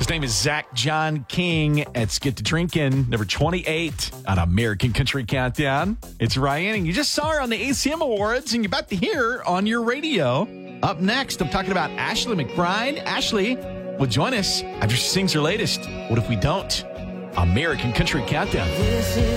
His name is Zach John King. Let's get to drinking. Number 28 on American Country Countdown. It's Ryan, and you just saw her on the ACM Awards, and you're about to hear her on your radio. Up next, I'm talking about Ashley McBride. Ashley will join us after she sings her latest, What If We Don't? American Country Countdown.